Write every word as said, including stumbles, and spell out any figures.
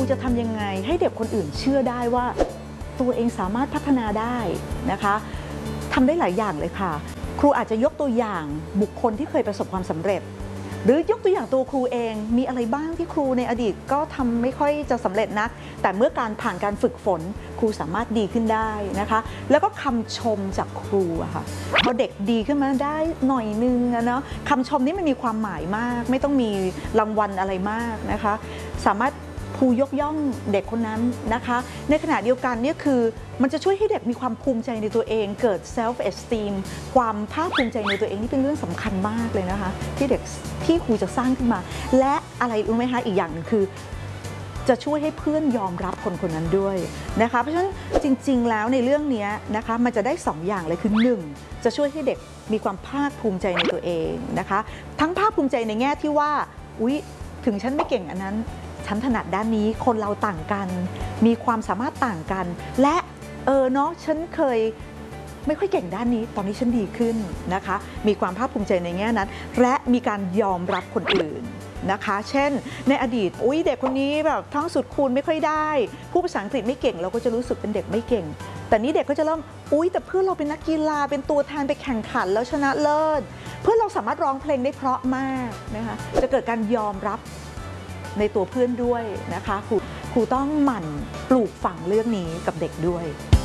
จะทำยังไงให้เด็กคนอื่นเชื่อได้ว่าตัวเองสามารถพัฒนาได้นะคะทำได้หลายอย่างเลยค่ะครูอาจจะยกตัวอย่างบุคคลที่เคยประสบความสำเร็จหรือยกตัวอย่างตัวครูเองมีอะไรบ้างที่ครูในอดีตก็ทำไม่ค่อยจะสำเร็จนักแต่เมื่อการผ่านการฝึกฝนครูสามารถดีขึ้นได้นะคะแล้วก็คำชมจากครูอะค่ะพอเด็กดีขึ้นมาได้หน่อยนึงนะเนาะคำชมนี้มันมีความหมายมากไม่ต้องมีรางวัลอะไรมากนะคะสามารถครูยกย่องเด็กคนนั้นนะคะในขณะเดียวกันเนี่ยคือมันจะช่วยให้เด็กมีความภูมิใจในตัวเองเกิด self esteem ความภาคภูมิใจในตัวเองนี่เป็นเรื่องสำคัญมากเลยนะคะที่เด็กที่ครูจะสร้างขึ้นมาและอะไรรู้ไหมคะอีกอย่างหนึ่งคือจะช่วยให้เพื่อนยอมรับคนคนนั้นด้วยนะคะเพราะฉะนั้นจริงๆแล้วในเรื่องนี้นะคะมันจะได้สองอย่างเลยคือหนึ่งจะช่วยให้เด็กมีความภาคภูมิใจในตัวเองนะคะทั้งภาคภูมิใจในแง่ที่ว่าอุ๊ยถึงฉันไม่เก่งอันนั้นฉันถนัดด้านนี้คนเราต่างกันมีความสามารถต่างกันและเออเนาะฉันเคยไม่ค่อยเก่งด้านนี้ตอนนี้ฉันดีขึ้นนะคะมีความภาคภูมิใจในแง่นั้นและมีการยอมรับคนอื่นนะคะเช่นในอดีตอุ๊ยเด็กคนนี้แบบท่องสูตรคูณไม่ค่อยได้พูดภาษาอังกฤษไม่เก่งเราก็จะรู้สึกเป็นเด็กไม่เก่งแต่นี้เด็กก็จะเริ่มอุ๊ยแต่เพื่อนเราเป็นนักกีฬาเป็นตัวแทนไปแข่งขันแล้วชนะเลิศเพื่อนเราสามารถร้องเพลงได้เพราะมากนะคะจะเกิดการยอมรับในตัวเพื่อนด้วยนะคะครูครูต้องหมั่นปลูกฝังเรื่องนี้กับเด็กด้วย